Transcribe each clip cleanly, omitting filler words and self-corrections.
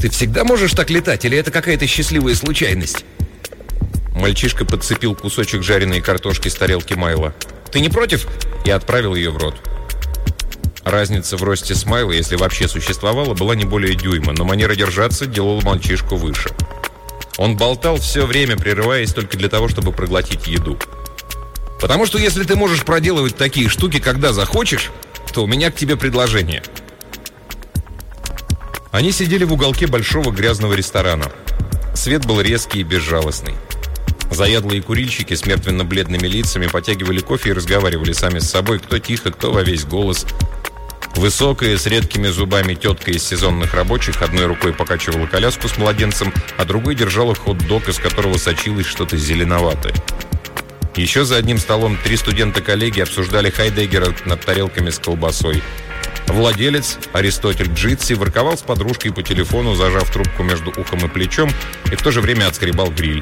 Ты всегда можешь так летать, или это какая-то счастливая случайность?» Мальчишка подцепил кусочек жареной картошки с тарелки Майла. «Ты не против?» И отправил ее в рот. Разница в росте с Майла, если вообще существовала, была не более дюйма, но манера держаться делала мальчишку выше. Он болтал все время, прерываясь только для того, чтобы проглотить еду. «Потому что если ты можешь проделывать такие штуки, когда захочешь, то у меня к тебе предложение». Они сидели в уголке большого грязного ресторана. Свет был резкий и безжалостный. Заядлые курильщики с мертвенно-бледными лицами потягивали кофе и разговаривали сами с собой, кто тихо, кто во весь голос. Высокая, с редкими зубами тетка из сезонных рабочих одной рукой покачивала коляску с младенцем, а другой держала хот-дог, из которого сочилось что-то зеленоватое. Еще за одним столом 3 студента-коллеги обсуждали Хайдеггера над тарелками с колбасой. Владелец, Аристотель Джитси, ворковал с подружкой по телефону, зажав трубку между ухом и плечом, и в то же время отскребал гриль.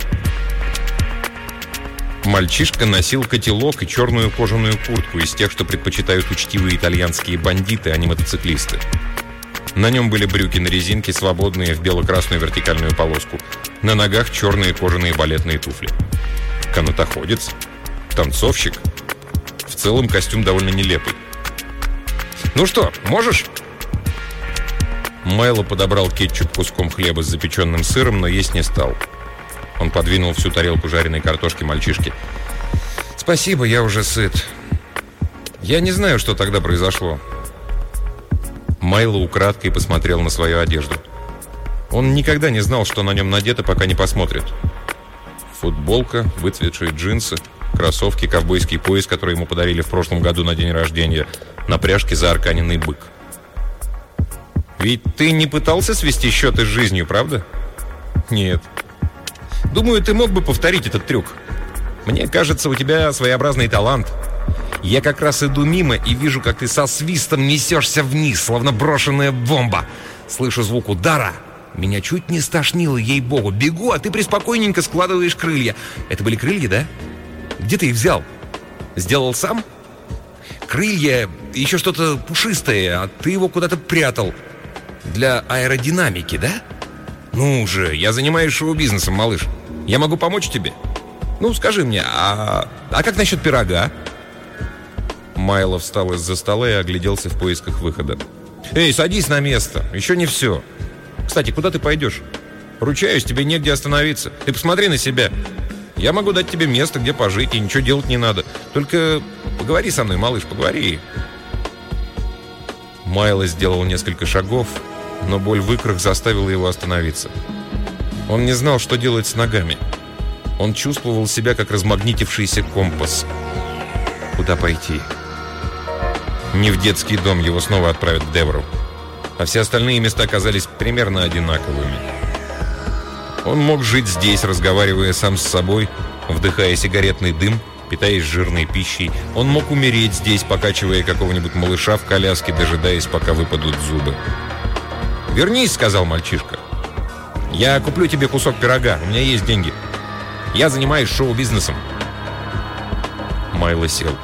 Мальчишка носил котелок и черную кожаную куртку из тех, что предпочитают учтивые итальянские бандиты, а не мотоциклисты. На нем были брюки на резинке, свободные в бело-красную вертикальную полоску. На ногах черные кожаные балетные туфли. Канатоходец? Танцовщик? В целом костюм довольно нелепый. «Ну что, можешь?» Майло подобрал кетчуп куском хлеба с запеченным сыром, но есть не стал. Он подвинул всю тарелку жареной картошки мальчишке. «Спасибо, я уже сыт. Я не знаю, что тогда произошло». Майло украдкой посмотрел на свою одежду. Он никогда не знал, что на нем надето, пока не посмотрит. Футболка, выцветшие джинсы, кроссовки, ковбойский пояс, который ему подарили в прошлом году на день рождения, на пряжке заарканенный бык. «Ведь ты не пытался свести счеты с жизнью, правда?» «Нет. Думаю, ты мог бы повторить этот трюк. Мне кажется, у тебя своеобразный талант. Я как раз иду мимо и вижу, как ты со свистом несешься вниз, словно брошенная бомба. Слышу звук удара. Меня чуть не стошнило, ей-богу. Бегу, а ты преспокойненько складываешь крылья. Это были крылья, да? Где ты их взял? Сделал сам? Крылья, еще что-то пушистое, а ты его куда-то прятал. Для аэродинамики, да? Ну же, я занимаюсь шоу-бизнесом, малыш. Я могу помочь тебе? Ну, скажи мне, а как насчет пирога?» Майло встал из-за стола и огляделся в поисках выхода. «Эй, садись на место, еще не все. Кстати, куда ты пойдешь? Ручаюсь, тебе негде остановиться. Ты посмотри на себя. Я могу дать тебе место, где пожить, и ничего делать не надо. Только поговори со мной, малыш, поговори». Майло сделал несколько шагов, но боль в икрах заставила его остановиться. Он не знал, что делать с ногами. Он чувствовал себя, как размагнитившийся компас. Куда пойти? Не в детский дом, его снова отправят в Девру. А все остальные места казались примерно одинаковыми. Он мог жить здесь, разговаривая сам с собой, вдыхая сигаретный дым, питаясь жирной пищей. Он мог умереть здесь, покачивая какого-нибудь малыша в коляске, дожидаясь, пока выпадут зубы. «Вернись», — сказал мальчишка. «Я куплю тебе кусок пирога, у меня есть деньги. Я занимаюсь шоу-бизнесом». Майло сел.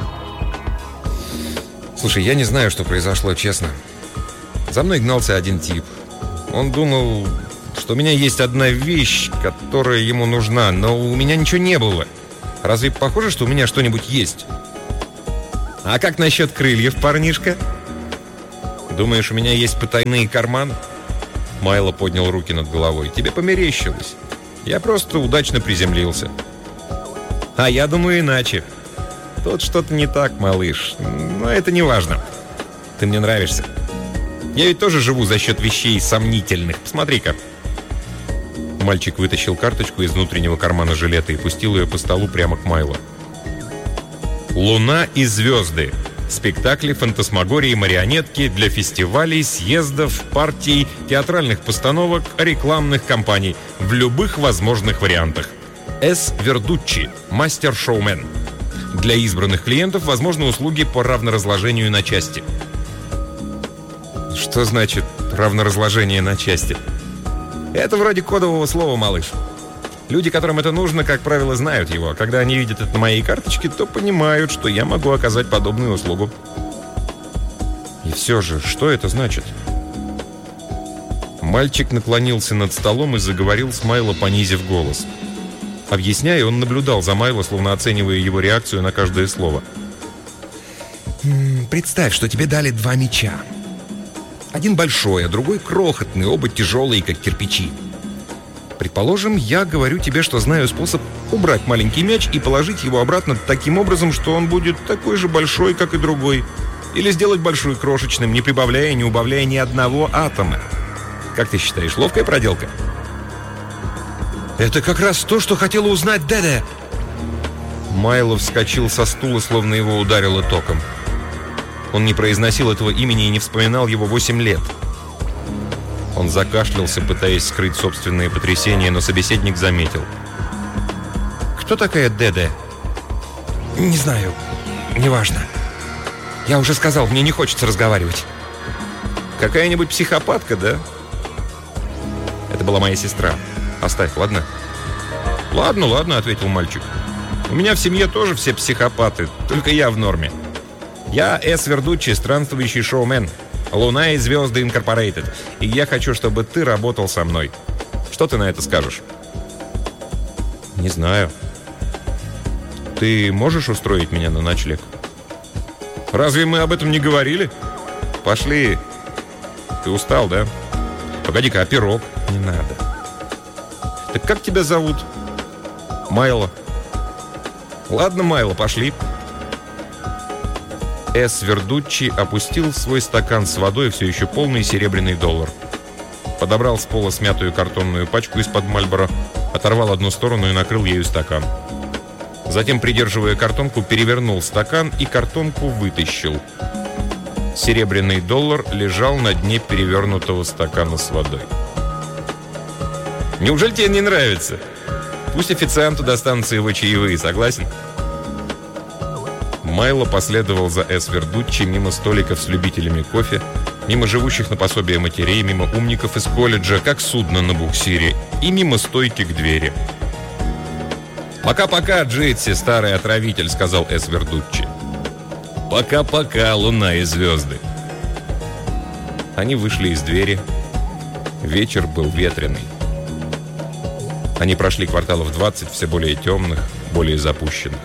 «Слушай, я не знаю, что произошло, честно. За мной гнался один тип. Он думал, что у меня есть одна вещь, которая ему нужна, но у меня ничего не было. Разве похоже, что у меня что-нибудь есть?» «А как насчет крыльев, парнишка? Думаешь, у меня есть потайные карманы?» Майло поднял руки над головой. «Тебе померещилось. Я просто удачно приземлился». «А я думаю иначе. Тут что-то не так, малыш. Но это не важно. Ты мне нравишься. Я ведь тоже живу за счет вещей сомнительных. Посмотри-ка». Мальчик вытащил карточку из внутреннего кармана жилета и пустил ее по столу прямо к Майло. «Луна и звезды. Спектакли, фантасмагории, марионетки для фестивалей, съездов, партий, театральных постановок, рекламных кампаний в любых возможных вариантах. С. Вердуччи, мастер-шоумен. Для избранных клиентов возможны услуги по равноразложению на части». «Что значит равноразложение на части?» «Это вроде кодового слова, малыш. Люди, которым это нужно, как правило, знают его. Когда они видят это на моей карточке, то понимают, что я могу оказать подобную услугу». «И все же, что это значит?» Мальчик наклонился над столом и заговорил с Майло, понизив голос. Объясняя, он наблюдал за Майло, словно оценивая его реакцию на каждое слово. «Представь, что тебе дали 2 мяча. Один большой, а другой крохотный, оба тяжелые, как кирпичи. Предположим, я говорю тебе, что знаю способ убрать маленький мяч и положить его обратно таким образом, что он будет такой же большой, как и другой. Или сделать большой крошечным, не прибавляя, не убавляя ни одного атома. Как ты считаешь, ловкая проделка?» «Это как раз то, что хотела узнать Деде!» Майло вскочил со стула, словно его ударило током. Он не произносил этого имени и не вспоминал его 8 лет. Он закашлялся, пытаясь скрыть собственные потрясения, но собеседник заметил. «Кто такая Деде?» «Не знаю. Неважно. Я уже сказал, мне не хочется разговаривать». «Какая-нибудь психопатка, да?» «Это была моя сестра. Оставь, ладно?» «Ладно», — ответил мальчик. «У меня в семье тоже все психопаты, только я в норме. Я Эс Вердуччи, странствующий шоумен. Луна и звезды Инкорпорейтед. И я хочу, чтобы ты работал со мной. Что ты на это скажешь?» «Не знаю. Ты можешь устроить меня на ночлег?» «Разве мы об этом не говорили? Пошли. Ты устал, да? Погоди-ка, а пирог?» «Не надо». «Так как тебя зовут?» «Майло». «Ладно, Майло, пошли». Эс Вердуччи опустил в свой стакан с водой все еще полный серебряный доллар. Подобрал с пола смятую картонную пачку из-под Мальборо, оторвал одну сторону и накрыл ею стакан. Затем, придерживая картонку, перевернул стакан и картонку вытащил. Серебряный доллар лежал на дне перевернутого стакана с водой. «Неужели тебе не нравится? Пусть официанту достанутся его чаевые, согласен?» Майло последовал за Эс Вердуччи мимо столиков с любителями кофе, мимо живущих на пособие матерей, мимо умников из колледжа, как судно на буксире, и мимо стойки к двери. «Пока-пока, Джитси, старый отравитель», — сказал Эс Вердуччи. «Пока-пока, луна и звезды». Они вышли из двери. Вечер был ветреный. Они прошли кварталов 20, все более темных, более запущенных.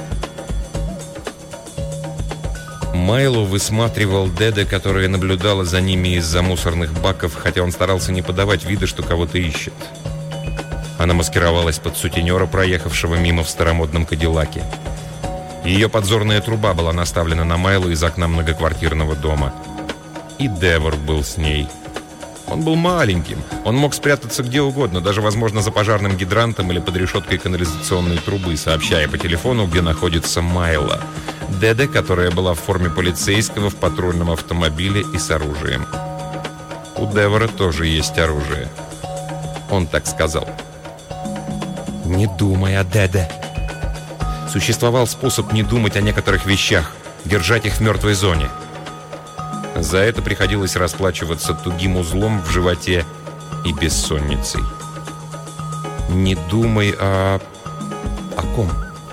Майло высматривал Деде, которая наблюдала за ними из-за мусорных баков, хотя он старался не подавать вида, что кого-то ищет. Она маскировалась под сутенера, проехавшего мимо в старомодном кадиллаке. Ее подзорная труба была наставлена на Майло из окна многоквартирного дома. И Девор был с ней. Он был маленьким, он мог спрятаться где угодно, даже, возможно, за пожарным гидрантом или под решеткой канализационной трубы, сообщая по телефону, где находится Майло. Деде, которая была в форме полицейского в патрульном автомобиле и с оружием. У Девора тоже есть оружие. Он так сказал. «Не думай о Деде». Существовал способ не думать о некоторых вещах, держать их в мертвой зоне. За это приходилось расплачиваться тугим узлом в животе и бессонницей. Не думай о ком?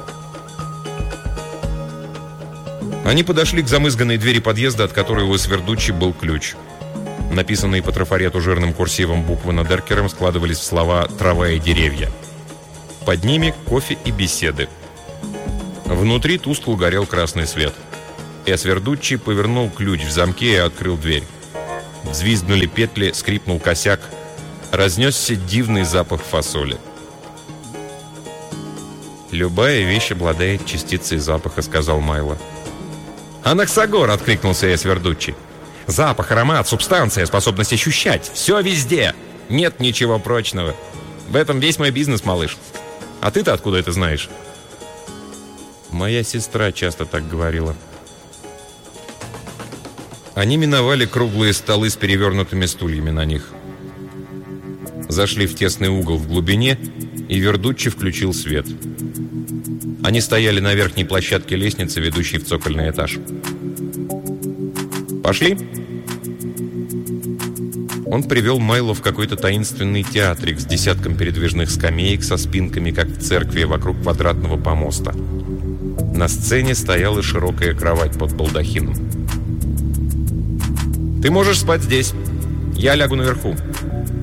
Они подошли к замызганной двери подъезда, от которой у Свердуччи был ключ. Написанные по трафарету жирным курсивом буквы над эркером складывались в слова «трава и деревья». Под ними кофе и беседы. Внутри тускло горел красный свет. Свердуччи повернул ключ в замке и открыл дверь. Взвизгнули петли, скрипнул косяк. Разнесся дивный запах фасоли. «Любая вещь обладает частицей запаха», — сказал Майло. «Анаксагор!» — откликнулся Свердуччи. «Запах, аромат, субстанция, способность ощущать. Все везде. Нет ничего прочного. В этом весь мой бизнес, малыш. А ты-то откуда это знаешь?» «Моя сестра часто так говорила». Они миновали круглые столы с перевернутыми стульями на них. Зашли в тесный угол в глубине, и Вердуччи включил свет. Они стояли на верхней площадке лестницы, ведущей в цокольный этаж. «Пошли?» Он привел Майло в какой-то таинственный театрик с десятком передвижных скамеек со спинками, как в церкви, вокруг квадратного помоста. На сцене стояла широкая кровать под балдахином. «Ты можешь спать здесь. Я лягу наверху.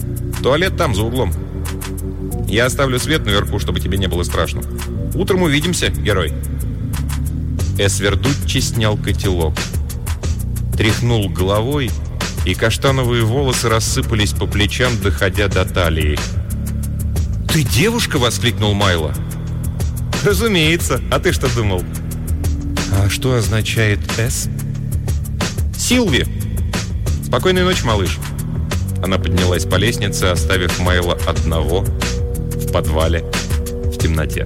Туалет там, за углом. Я оставлю свет наверху, чтобы тебе не было страшно. Утром увидимся, герой». Эсвердуччи снял котелок. Тряхнул головой, и каштановые волосы рассыпались по плечам, доходя до талии. «Ты девушка?» — воскликнул Майло. «Разумеется. А ты что думал?» «А что означает «С»?» «Силви. Спокойной ночи, малыш». Она поднялась по лестнице, оставив Майло одного в подвале в темноте.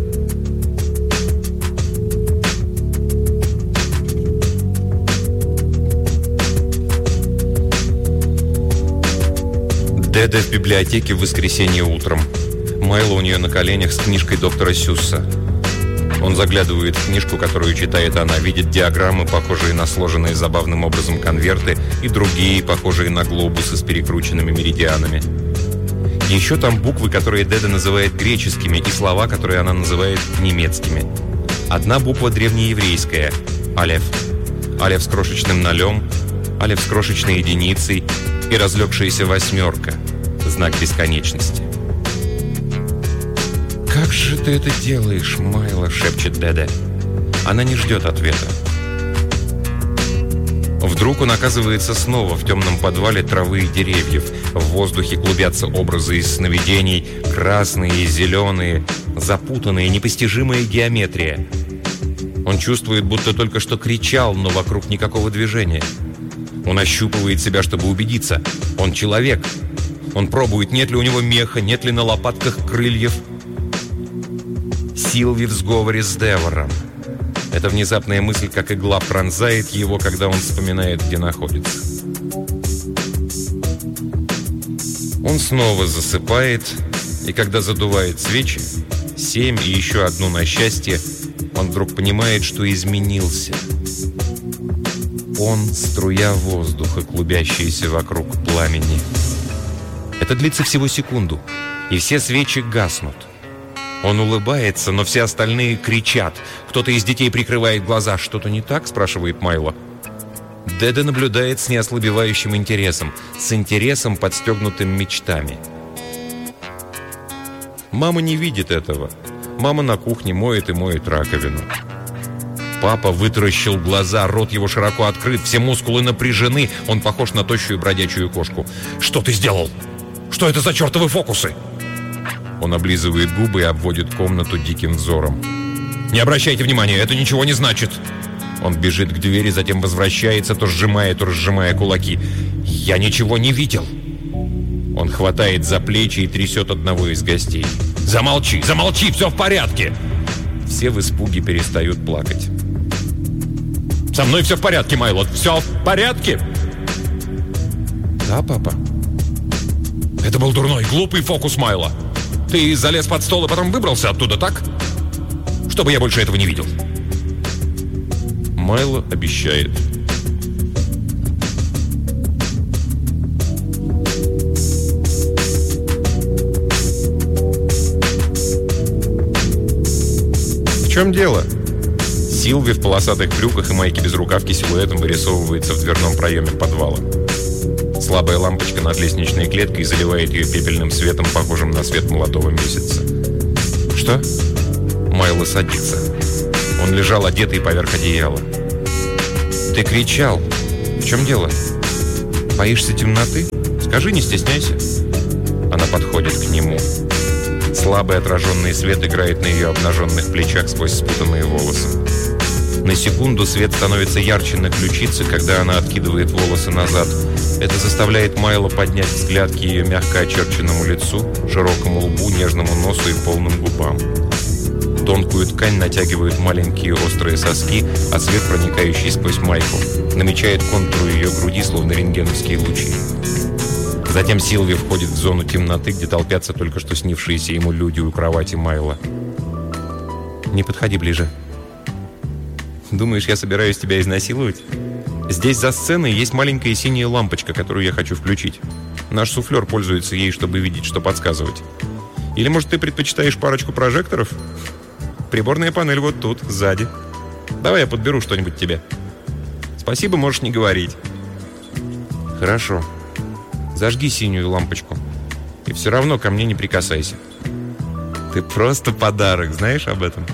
Деда в библиотеке в воскресенье утром. Майло у нее на коленях с книжкой доктора Сюсса. Он заглядывает в книжку, которую читает она, видит диаграммы, похожие на сложенные забавным образом конверты, и другие, похожие на глобусы с перекрученными меридианами. Еще там буквы, которые Деда называет греческими, и слова, которые она называет немецкими. Одна буква древнееврейская – алеф. Алеф с крошечным нолем, алеф с крошечной единицей и разлегшаяся восьмерка – знак бесконечности. «Как же ты это делаешь, Майло?» – шепчет Деда. Она не ждет ответа. Вдруг он оказывается снова в темном подвале травы и деревьев. В воздухе клубятся образы из сновидений, красные и зеленые, запутанная, непостижимая геометрия. Он чувствует, будто только что кричал, но вокруг никакого движения. Он ощупывает себя, чтобы убедиться. Он человек. Он пробует, нет ли у него меха, нет ли на лопатках крыльев. Силви в сговоре с Девором. Эта внезапная мысль, как игла, пронзает его, когда он вспоминает, где находится. Он снова засыпает, и когда задувает свечи, 7 и еще одну на счастье, он вдруг понимает, что изменился. Он — струя воздуха, клубящаяся вокруг пламени. Это длится всего секунду, и все свечи гаснут. Он улыбается, но все остальные кричат. Кто-то из детей прикрывает глаза. «Что-то не так?» – спрашивает Майло. Деда наблюдает с неослабевающим интересом, с интересом, подстегнутым мечтами. Мама не видит этого. Мама на кухне моет и моет раковину. Папа вытаращил глаза, рот его широко открыт, все мускулы напряжены, он похож на тощую бродячую кошку. «Что ты сделал? Что это за чертовы фокусы?» Он облизывает губы и обводит комнату диким взором. «Не обращайте внимания, это ничего не значит!» Он бежит к двери, затем возвращается, то сжимая, то разжимая кулаки. «Я ничего не видел!» Он хватает за плечи и трясет одного из гостей. «Замолчи! Замолчи! Все в порядке!» Все в испуге перестают плакать. «Со мной все в порядке, Майло! Все в порядке!» «Да, папа?» «Это был дурной, глупый фокус, Майло! Ты залез под стол и потом выбрался оттуда, так? Чтобы я больше этого не видел!» Майло обещает. «В чем дело?» Силви в полосатых брюках и майке без рукавки силуэтом вырисовывается в дверном проеме подвала. Слабая лампочка над лестничной клеткой заливает ее пепельным светом, похожим на свет молодого месяца. «Что?» Майло садится. Он лежал одетый поверх одеяла. «Ты кричал. В чем дело? Боишься темноты? Скажи, не стесняйся». Она подходит к нему. Слабый отраженный свет играет на ее обнаженных плечах сквозь спутанные волосы. На секунду свет становится ярче на ключице, когда она откидывает волосы назад. Это заставляет Майло поднять взгляд к ее мягко очерченному лицу, широкому лбу, нежному носу и полным губам. Тонкую ткань натягивают маленькие острые соски, а свет, проникающий сквозь майку, намечает контуру ее груди, словно рентгеновские лучи. Затем Силви входит в зону темноты, где толпятся только что снившиеся ему люди у кровати Майло. «Не подходи ближе». «Думаешь, я собираюсь тебя изнасиловать? Здесь за сценой есть маленькая синяя лампочка, которую я хочу включить. Наш суфлер пользуется ей, чтобы видеть, что подсказывать. Или, может, ты предпочитаешь парочку прожекторов? Приборная панель вот тут, сзади. Давай я подберу что-нибудь тебе. Спасибо, можешь не говорить». «Хорошо. Зажги синюю лампочку». И все равно ко мне не прикасайся. Ты просто подарок, знаешь об этом?»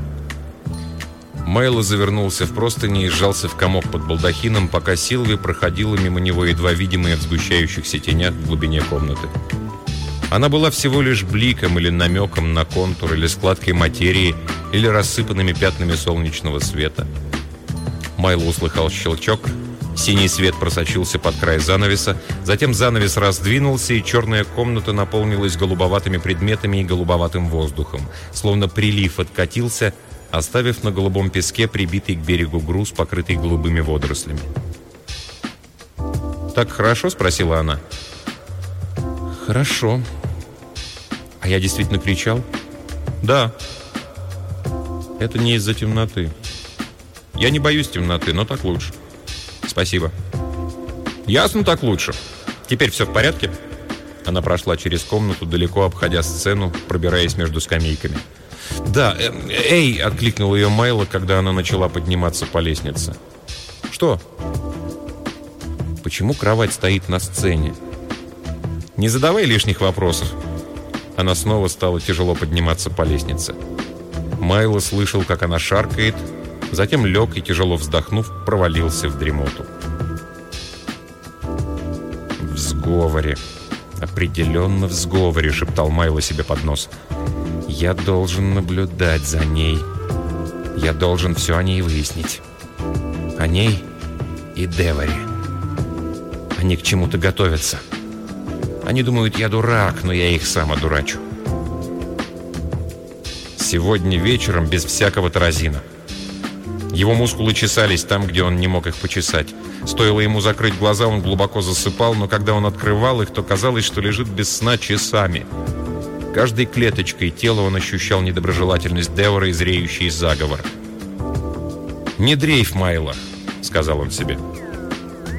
Майло завернулся в простыни и сжался в комок под балдахином, пока Силви проходила мимо него, едва видимая в сгущающихся тенях в глубине комнаты. Она была всего лишь бликом или намеком на контур, или складкой материи, или рассыпанными пятнами солнечного света. Майло услыхал щелчок, синий свет просочился под край занавеса, затем занавес раздвинулся, и черная комната наполнилась голубоватыми предметами и голубоватым воздухом. Словно прилив откатился, оставив на голубом песке прибитый к берегу груз, покрытый голубыми водорослями. «Так хорошо?» — спросила она. «Хорошо. А я действительно кричал?» «Да. Это не из-за темноты. Я не боюсь темноты, но так лучше. Спасибо». «Ясно, так лучше. Теперь все в порядке?» Она прошла через комнату, далеко обходя сцену, пробираясь между скамейками. «Да, эй!» — откликнул ее Майло, когда она начала подниматься по лестнице. «Что?» «Почему кровать стоит на сцене?» «Не задавай лишних вопросов». Она снова стала тяжело подниматься по лестнице. Майло слышал, как она шаркает, затем лег и, тяжело вздохнув, провалился в дремоту. «В сговоре. Определенно в сговоре», — шептал Майло себе под нос. «Я должен наблюдать за ней. Я должен все о ней выяснить. О ней и Деваре. Они к чему-то готовятся. Они думают, я дурак, но я их сам одурачу. Сегодня вечером без всякого таразина». Его мускулы чесались там, где он не мог их почесать. Стоило ему закрыть глаза, он глубоко засыпал, но когда он открывал их, то казалось, что лежит без сна часами. Каждой клеточкой тела он ощущал недоброжелательность Девора и зреющий заговор. «Не дрейф, Майло», — сказал он себе.